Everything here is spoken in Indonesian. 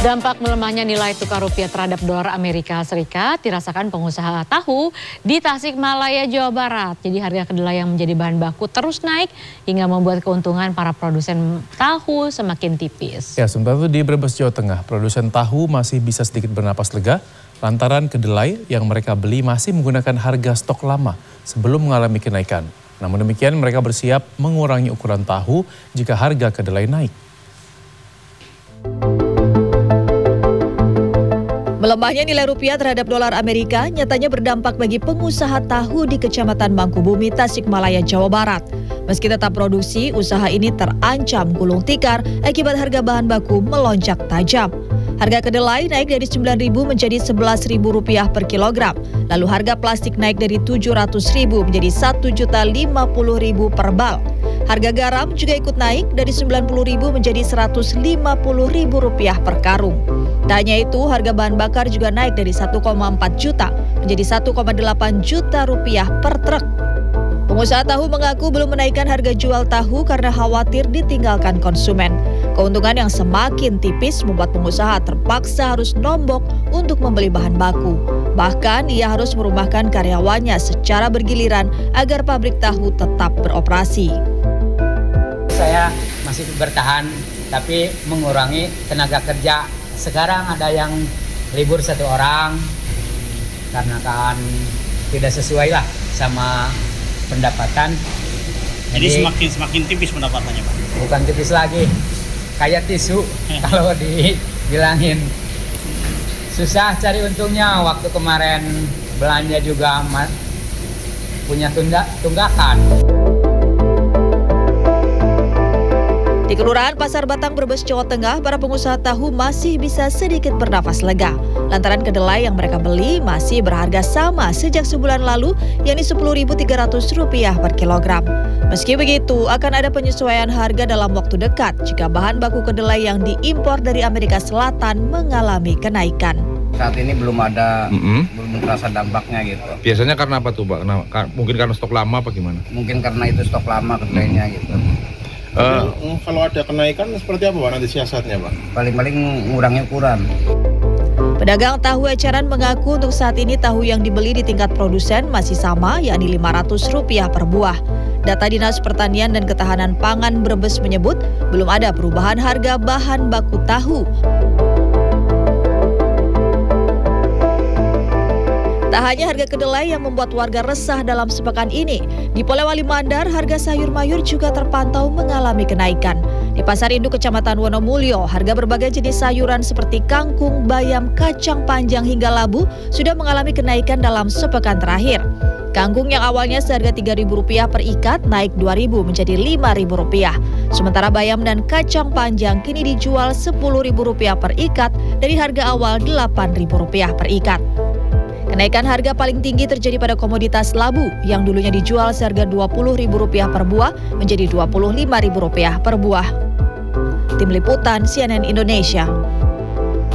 Dampak melemahnya nilai tukar rupiah terhadap dolar Amerika Serikat dirasakan pengusaha tahu di Tasikmalaya, Jawa Barat. Jadi harga kedelai yang menjadi bahan baku terus naik hingga membuat keuntungan para produsen tahu semakin tipis. Ya, sementara itu di Brebes, Jawa Tengah, produsen tahu masih bisa sedikit bernapas lega lantaran kedelai yang mereka beli masih menggunakan harga stok lama sebelum mengalami kenaikan. Namun demikian mereka bersiap mengurangi ukuran tahu jika harga kedelai naik. Melemahnya nilai rupiah terhadap dolar Amerika nyatanya berdampak bagi pengusaha tahu di Kecamatan Mangkubumi, Tasikmalaya, Jawa Barat. Meski tetap produksi, usaha ini terancam gulung tikar akibat harga bahan baku melonjak tajam. Harga kedelai naik dari Rp9.000 menjadi Rp11.000 per kilogram. Lalu harga plastik naik dari Rp700.000 menjadi Rp1.050.000 per bal. Harga garam juga ikut naik dari Rp90.000 menjadi Rp150.000 per karung. Tak hanya itu, harga bahan bakar juga naik dari 1,4 juta menjadi 1,8 juta rupiah per truk. Pengusaha tahu mengaku belum menaikkan harga jual tahu karena khawatir ditinggalkan konsumen. Keuntungan yang semakin tipis membuat pengusaha terpaksa harus nombok untuk membeli bahan baku. Bahkan ia harus merumahkan karyawannya secara bergiliran agar pabrik tahu tetap beroperasi. Saya masih bertahan tapi mengurangi tenaga kerja. Sekarang ada yang libur 1 orang karena kan tidak sesuai lah sama pendapatan. Jadi semakin tipis pendapatannya, Pak? Bukan tipis lagi, kayak tisu kalau dibilangin. Susah cari untungnya, waktu kemarin belanja juga punya tunggakan. Di Kelurahan Pasar Batang, Brebes, Jawa Tengah, para pengusaha tahu masih bisa sedikit bernafas lega. Lantaran kedelai yang mereka beli masih berharga sama sejak sebulan lalu, yakni Rp10.300 per kilogram. Meski begitu, akan ada penyesuaian harga dalam waktu dekat jika bahan baku kedelai yang diimpor dari Amerika Selatan mengalami kenaikan. Saat ini belum terasa dampaknya gitu. Biasanya karena apa tuh, Pak? Mungkin karena stok lama apa gimana? Mungkin karena itu stok lama kedelainya gitu. Kalau ada kenaikan seperti apa, Pak, nanti siasatnya, Pak? Paling-paling ngurangi ukuran. Pedagang tahu eceran mengaku untuk saat ini tahu yang dibeli di tingkat produsen masih sama, yakni Rp500 per buah. Data Dinas Pertanian dan Ketahanan Pangan Brebes menyebut belum ada perubahan harga bahan baku tahu. Tak hanya harga kedelai yang membuat warga resah dalam sepekan ini, di Polewali Mandar harga sayur mayur juga terpantau mengalami kenaikan. Di Pasar Induk Kecamatan Wonomulyo, harga berbagai jenis sayuran seperti kangkung, bayam, kacang panjang hingga labu sudah mengalami kenaikan dalam sepekan terakhir. Kangkung yang awalnya seharga Rp3.000 per ikat naik Rp2.000 menjadi Rp5.000. Sementara bayam dan kacang panjang kini dijual Rp10.000 per ikat dari harga awal Rp8.000 per ikat. Kenaikan harga paling tinggi terjadi pada komoditas labu yang dulunya dijual seharga Rp20.000 per buah menjadi Rp25.000 per buah. Tim Liputan CNN Indonesia.